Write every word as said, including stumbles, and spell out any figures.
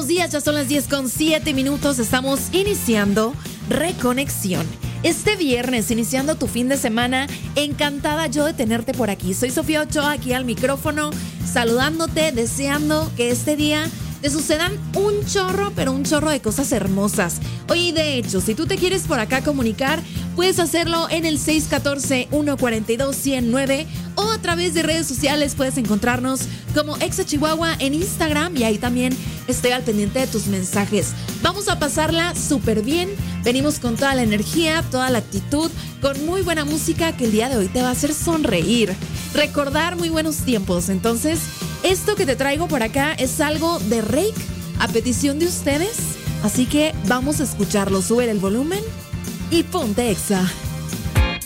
buenos días, ya son las diez con siete minutos, estamos iniciando Reconexión. Este viernes, iniciando tu fin de semana, encantada yo de tenerte por aquí. Soy Sofía Ochoa, aquí al micrófono, saludándote, deseando que este día te sucedan un chorro, pero un chorro de cosas hermosas. Oye, de hecho, si tú te quieres por acá comunicar, puedes hacerlo en el seis uno cuatro, uno cuatro dos, uno cero nueve o a través de redes sociales puedes encontrarnos como Exa Chihuahua en Instagram y ahí también estoy al pendiente de tus mensajes. Vamos a pasarla súper bien. Venimos con toda la energía, toda la actitud, con muy buena música que el día de hoy te va a hacer sonreír, recordar muy buenos tiempos. Entonces, esto que te traigo por acá es algo de Reik a petición de ustedes, así que vamos a escucharlo. Sube el volumen y ponte Exa.